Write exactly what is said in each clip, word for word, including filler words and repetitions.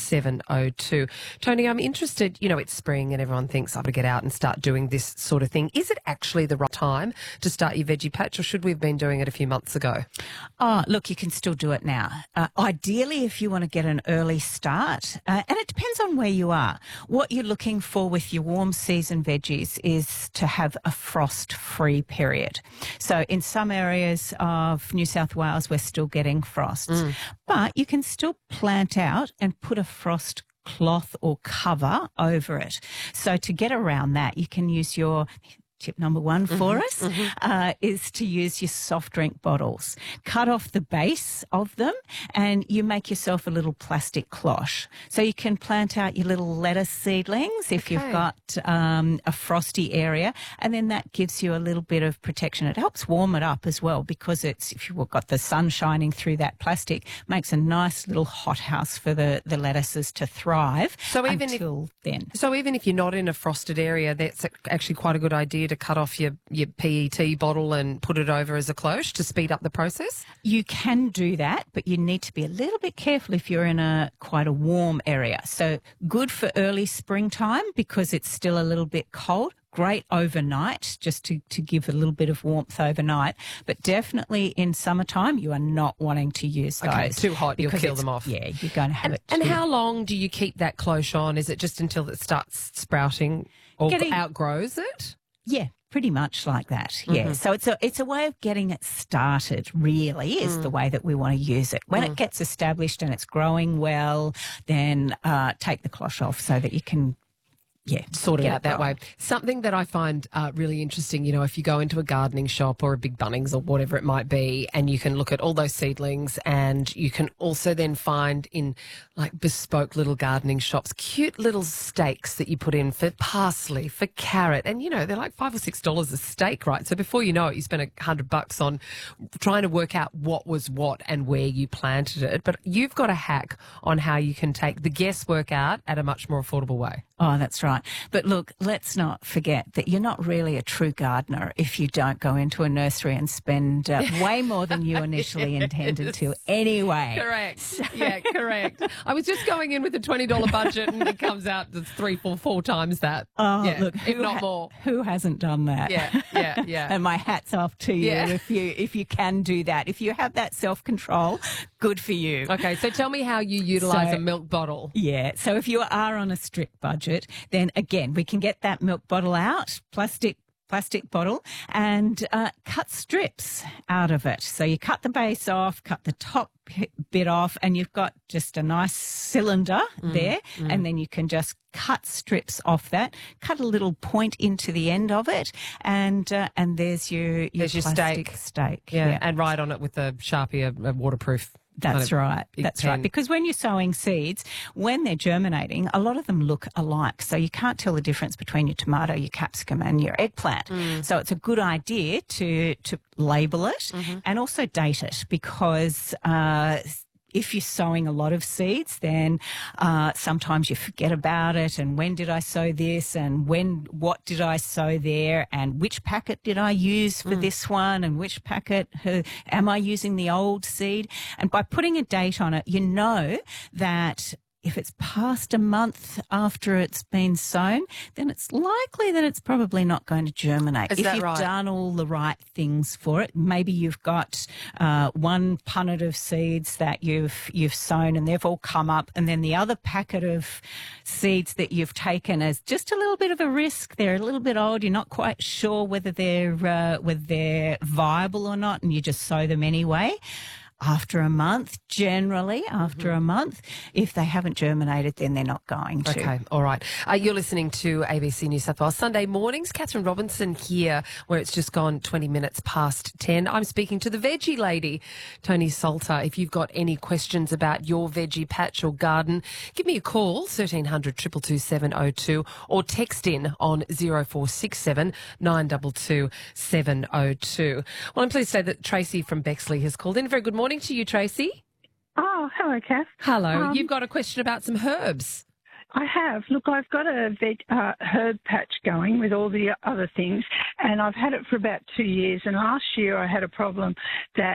seven oh two. Tony, I'm interested, you know, it's spring and everyone thinks I've got to get out and start doing this sort of thing. Is it actually the right time to start your veggie patch, or should we have been doing it a few months ago? Oh, look, you can still do it now. Uh, ideally, if you want to get an early start, uh, and it depends on where you are. What you're looking for with your warm season veggies is to have a frost-free period. So in some areas of New South Wales, we're still getting frosts, mm. but you can still plant out and put a frost cloth or cover over it. So to get around that, you can use your... Tip number one for mm-hmm, us mm-hmm. Uh, is to use your soft drink bottles. Cut off the base of them and you make yourself a little plastic cloche. So you can plant out your little lettuce seedlings if okay. you've got um, a frosty area, and then that gives you a little bit of protection. It helps warm it up as well because it's, if you've got the sun shining through that plastic, makes a nice little hothouse for the, the lettuces to thrive so even until if, then. So even if you're not in a frosted area, that's actually quite a good idea to cut off your, your P E T bottle and put it over as a cloche to speed up the process? You can do that, but you need to be a little bit careful if you're in a quite a warm area. So good for early springtime because it's still a little bit cold. Great overnight, just to, to give a little bit of warmth overnight. But definitely in summertime, you are not wanting to use those. Okay, too hot, you'll kill them off. Yeah, you're going to have and, it. And too. how long do you keep that cloche on? Is it just until it starts sprouting or Getting, outgrows it? Yeah, pretty much like that. Yeah. Mm-hmm. So it's a it's a way of getting it started, really, is mm. the way that we want to use it. When mm. it gets established and it's growing well, then uh, take the cloche off so that you can Yeah, sort it out that way. Something that I find uh, really interesting, you know, if you go into a gardening shop or a big Bunnings or whatever it might be, and you can look at all those seedlings, and you can also then find in like bespoke little gardening shops, cute little stakes that you put in for parsley, for carrot, and you know, they're like five or six dollars a stake, right? So before you know it, you spend a hundred bucks on trying to work out what was what and where you planted it. But you've got a hack on how you can take the guesswork out at a much more affordable way. Oh, that's right. But look, let's not forget that you're not really a true gardener if you don't go into a nursery and spend uh, way more than you initially yes. intended to anyway. Correct. So. Yeah, correct. I was just going in with a twenty dollars budget and it comes out to three, four, four times that. Oh, yeah, look, if not ha- more. Who hasn't done that? Yeah, yeah, yeah. And my hat's off to you yeah. if you if you can do that. If you have that self-control, good for you. Okay, so tell me how you utilise so, a milk bottle. Yeah, so if you are on a strict budget, then again, we can get that milk bottle out, plastic plastic bottle, and uh, cut strips out of it. So you cut the base off, cut the top bit off, and you've got just a nice cylinder mm, there, mm. and then you can just cut strips off that, cut a little point into the end of it, and uh, and there's your, your there's your plastic stake. stake. Yeah. yeah, and write on it with a Sharpie, a, a waterproof. That's right. That's pen. right. Because when you're sowing seeds, when they're germinating, a lot of them look alike. So you can't tell the difference between your tomato, your capsicum and your eggplant. Mm. So it's a good idea to, to label it mm-hmm. and also date it, because uh, if you're sowing a lot of seeds, then uh, sometimes you forget about it, and when did I sow this, and when, what did I sow there, and which packet did I use for mm. this one, and which packet, uh, am I using the old seed? And by putting a date on it, you know that if it's past a month after it's been sown, then it's likely that it's probably not going to germinate. Is if that you've right? done all the right things for it, maybe you've got uh, one punnet of seeds that you've you've sown and they've all come up, and then the other packet of seeds that you've taken as just a little bit of a risk. They're a little bit old. You're not quite sure whether they're uh, whether they're viable or not, and you just sow them anyway. After a month, generally after mm-hmm. a month, if they haven't germinated, then they're not going to. Okay, all right. Uh, you're listening to A B C New South Wales Sunday Mornings. Catherine Robinson here, where it's just gone twenty minutes past ten. I'm speaking to the veggie lady, Tony Salter. If you've got any questions about your veggie patch or garden, give me a call, thirteen hundred, two two two, seven oh two, or text in on zero four six seven, nine two two, seven oh two. Well, I'm pleased to say that Tracy from Bexley has called in. Very good morning to you, Tracy. Oh, hello, Kath. Hello. Um, You've got a question about some herbs. I have. Look, I've got a veg, uh, herb patch going with all the other things, and I've had it for about two years. And last year I had a problem that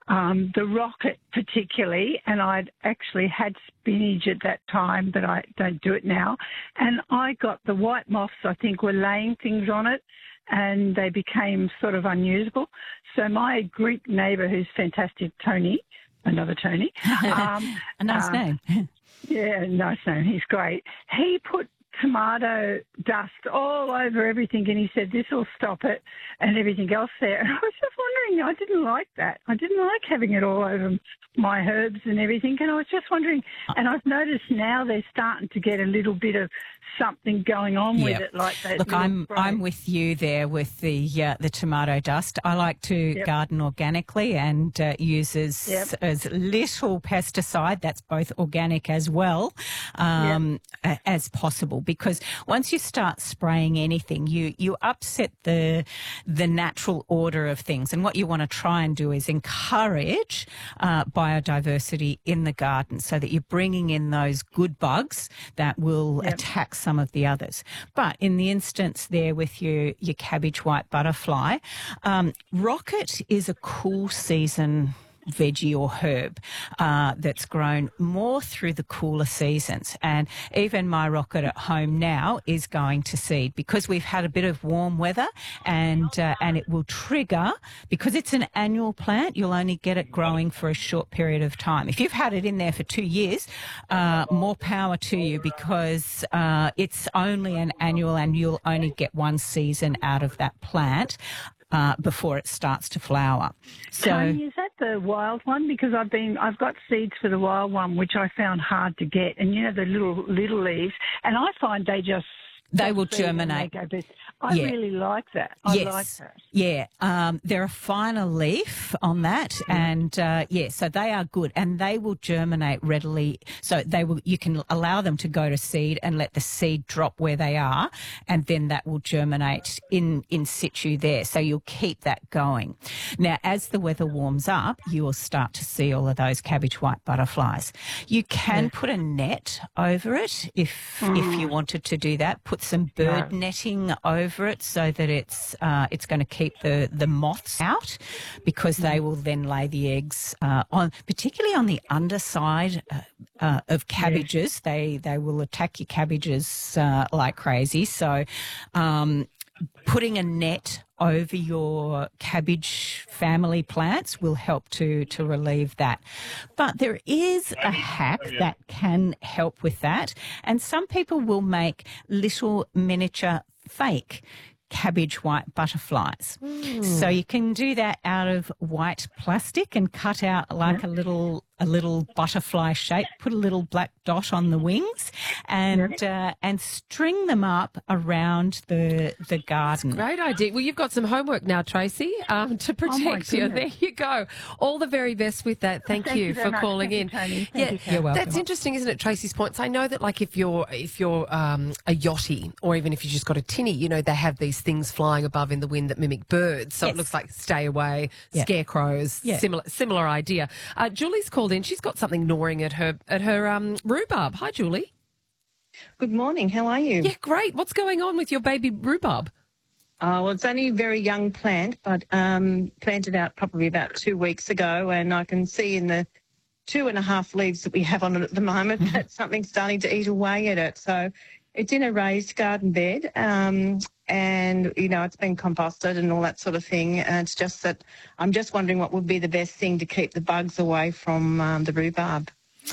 um, the rocket particularly, and I'd actually had spinach at that time, but I don't do it now. And I got the white moths, I think, were laying things on it, and they became sort of unusable. So my Greek neighbour, who's fantastic, Tony, another Tony. Um, A nice um, name. Yeah, nice name. He's great. He put tomato dust all over everything, and he said this will stop it and everything else there. And I was just wondering, I didn't like that. I didn't like having it all over my herbs and everything, and I was just wondering, and I've noticed now they're starting to get a little bit of something going on Yep. with it, like that. Look, I'm spray. I'm with you there with the uh, the tomato dust. I like to Yep. garden organically and uh, use as, Yep. as little pesticide, that's both organic as well, um, a- as possible. Because once you start spraying anything, you you upset the the natural order of things. And what you want to try and do is encourage uh, biodiversity in the garden, so that you're bringing in those good bugs that will Yep. attack some of the others. But in the instance there with your, your cabbage white butterfly, um, rocket is a cool season veggie or herb uh, that's grown more through the cooler seasons. And even my rocket at home now is going to seed because we've had a bit of warm weather, and uh, and it will trigger, because it's an annual plant, you'll only get it growing for a short period of time. If you've had it in there for two years, uh, more power to you, because uh, it's only an annual and you'll only get one season out of that plant uh, before it starts to flower. So. Tony, is that the wild one? Because I've been, I've got seeds for the wild one, which I found hard to get, and you know the little little leaves, and I find they just They will seed and germinate. they go best. I Yeah. really like that. I Yes. like that. Yeah, um, they're a finer leaf on that, and uh, yeah, so they are good, and they will germinate readily. So they will, you can allow them to go to seed and let the seed drop where they are, and then that will germinate in in situ there. So you'll keep that going. Now, as the weather warms up, you will start to see all of those cabbage white butterflies. You can put a net over it if if you wanted to do that. Put some bird No. netting over it so that it's uh, it's going to keep the, the moths out, because they will then lay the eggs uh, on, particularly on the underside uh, uh, of cabbages. They they will attack your cabbages uh, like crazy. So um, putting a net over your cabbage family plants will help to, to relieve that. But there is a hack that can help with that. And some people will make little miniature fake cabbage white butterflies. So you can do that out of white plastic and cut out like a little a little butterfly shape, put a little black dot on the wings, and uh, and string them up around the the garden. Great idea. Well, you've got some homework now, Tracy, um, to protect you. There goodness. you go. All the very best with that. Thank, Thank you, you very for much. calling Thank you, in. Tony. Thank yeah, you, Kat. You're welcome. That's interesting, isn't it, Tracy's points? I know that, like, if you're if you're um, a yachty, or even if you just got a tinny, you know, they have these things flying above in the wind that mimic birds. So Yes. it looks like stay away, Yeah. scarecrows, Yeah. similar similar idea. Uh, Julie's called in. She's got something gnawing at her at her um, rhubarb. Hi, Julie. Good morning. How are you? Yeah, great. What's going on with your baby rhubarb? Uh, well, it's only a very young plant, but um, planted out probably about two weeks ago, and I can see in the two and a half leaves that we have on it at the moment that something's starting to eat away at it. So it's in a raised garden bed, um, and, you know, it's been composted and all that sort of thing. And it's just that I'm just wondering what would be the best thing to keep the bugs away from um, the rhubarb.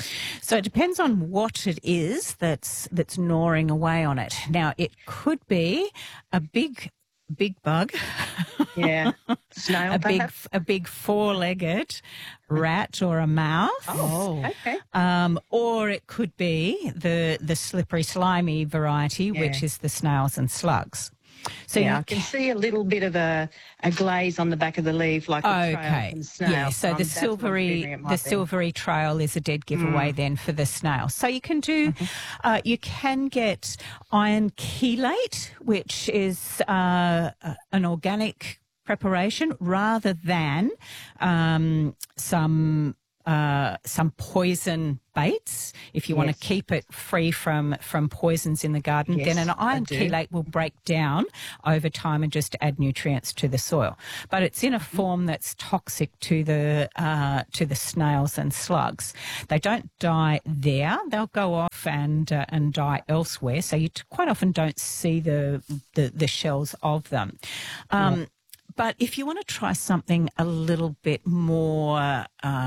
So it depends on what it is that's that's gnawing away on it. Now, it could be a big, big bug, Yeah. Snail, a big, perhaps? a big four-legged rat or a mouse. Oh. Okay. Um, or it could be the the slippery, slimy variety, which Yeah. is the snails and slugs. So Yeah, you I can see a little bit of a, a glaze on the back of the leaf, like the trails Okay. and snails. Yeah. So Um, the that's what I'm silvery, figuring it the might be. silvery trail is a dead giveaway then for the snail. So you can do, uh, you can get iron chelate, which is uh, uh, an organic preparation, rather than um, some. uh, some poison baits if you Yes. want to keep it free from from poisons in the garden. Yes, then an I iron do. chelate will break down over time and just add nutrients to the soil. But it's in a form that's toxic to the uh, to the snails and slugs. They don't die there; they'll go off and uh, and die elsewhere. So you t- quite often don't see the the, the shells of them. Um, But if you want to try something a little bit more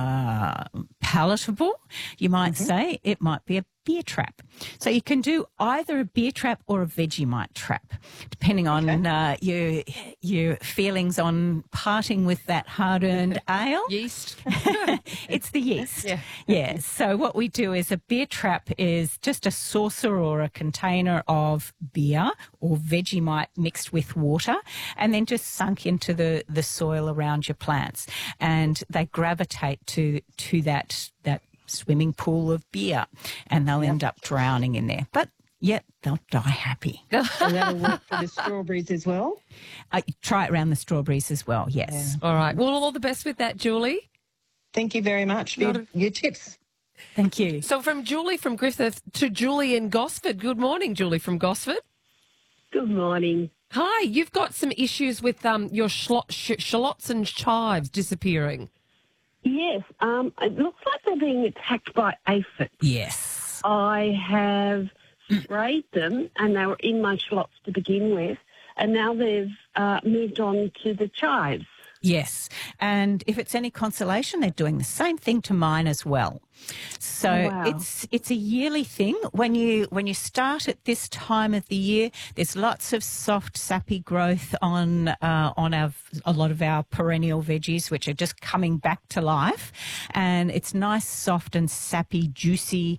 uh, palatable, you might say it might be a beer trap. So you can do either a beer trap or a Vegemite trap, depending on uh, your your feelings on parting with that hard-earned ale. Yeast. It's the yeast. Yeah. Yeah. So what we do is a beer trap is just a saucer or a container of beer or Vegemite mixed with water and then just sunk into the, the soil around your plants. And they gravitate to to that that swimming pool of beer and they'll end up drowning in there. But yet they'll die happy. And that'll work for the strawberries as well. Uh, try it around the strawberries as well, yes. All right. Well, all the best with that, Julie. Thank you very much for Not your, your tips. Thank you. So from Julie from Griffith to Julie in Gosford. Good morning, Julie from Gosford. Good morning. Hi. You've got some issues with um your shlo- sh- shallots and chives disappearing. Yes, um, it looks like they're being attacked by aphids. Yes. I have sprayed them, and they were in my shallots to begin with, and now they've uh, moved on to the chives. Yes. And if it's any consolation, they're doing the same thing to mine as well. So Oh, wow. it's it's a yearly thing. When you when you start at this time of the year, there's lots of soft, sappy growth on uh, on our a lot of our perennial veggies, which are just coming back to life, and it's nice, soft, and sappy, juicy.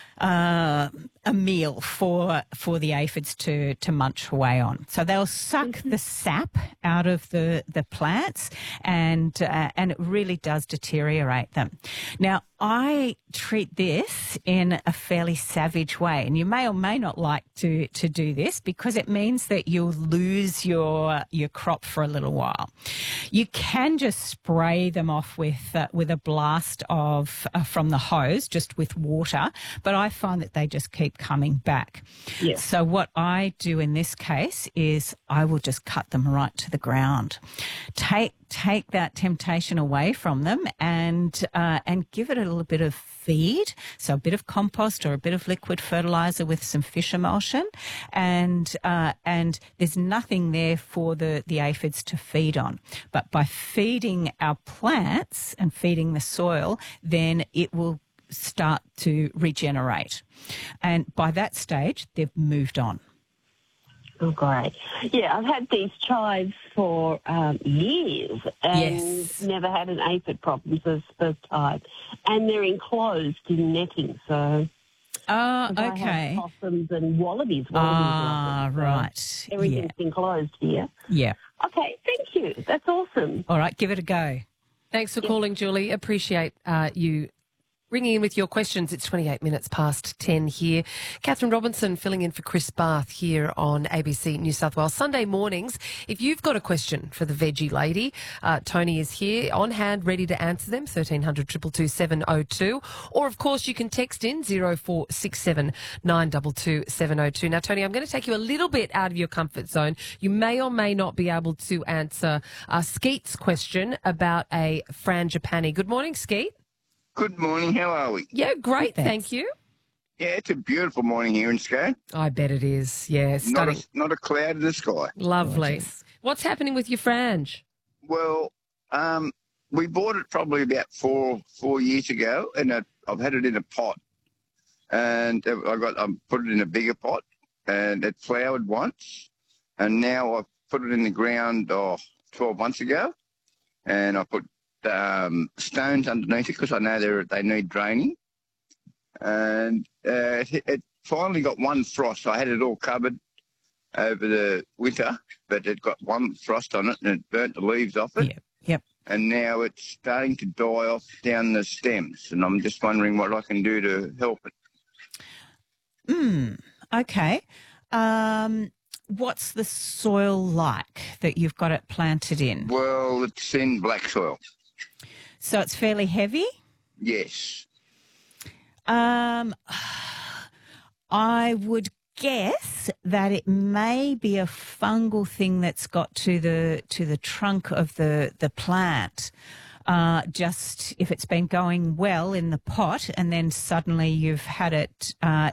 Uh, a meal for for the aphids to to munch away on. So they'll suck the sap out of the the plants, and uh, and it really does deteriorate them. Now I treat this in a fairly savage way, and you may or may not like to to do this because it means that you'll lose your your crop for a little while. You can just spray them off with uh, with a blast of uh, from the hose, just with water, but I find that they just keep coming back. Yes. So what I do in this case is I will just cut them right to the ground. Take take that temptation away from them and uh, and give it a little bit of feed, so a bit of compost or a bit of liquid fertilizer with some fish emulsion, and uh, and there's nothing there for the, the aphids to feed on. But by feeding our plants and feeding the soil, then it will start to regenerate. And by that stage, they've moved on. Oh, great. Yeah, I've had these chives for um, years and Yes. never had an aphid problem for the first time. And they're enclosed in netting, so... Ah, 'cause I okay. have possums and wallabies. wallabies Ah, love it, so right. Yeah. Everything's enclosed here. Yeah. Okay, thank you. That's awesome. All right, give it a go. Thanks for calling, Julie. Appreciate uh, you ringing in with your questions. It's twenty-eight minutes past ten here. Catherine Robinson filling in for Chris Barth here on A B C New South Wales. Sunday mornings, if you've got a question for the veggie lady, uh, Tony is here on hand, ready to answer them, thirteen hundred, two two two, seven oh two. Or, of course, you can text in zero four six seven, nine two two, seven oh two. Now, Tony, I'm going to take you a little bit out of your comfort zone. You may or may not be able to answer uh, Skeet's question about a frangipani. Good morning, Skeet. Good morning. How are we? Yeah, great. Good, Thank you. Yeah, it's a beautiful morning here in Scone. I bet it is. Yeah, Not stunning. a, not a cloud in the sky. Lovely. What's happening with your frange? Well, um, we bought it probably about four four years ago, and I, I've had it in a pot, and I got I put it in a bigger pot, and it flowered once, and now I've put it in the ground oh, twelve months ago, and I put um, stones underneath it because I know they they need draining, and uh, it, it finally got one frost. I had it all covered over the winter, but it got one frost on it and it burnt the leaves off it. Yep. Yep. And now it's starting to die off down the stems, and I'm just wondering what I can do to help it. Hmm. Okay. Um, what's the soil like that you've got it planted in? Well, it's in black soil. So it's fairly heavy? Yes. Um, I would guess that it may be a fungal thing that's got to the to the trunk of the the plant. Uh, just if it's been going well in the pot and then suddenly you've had it uh,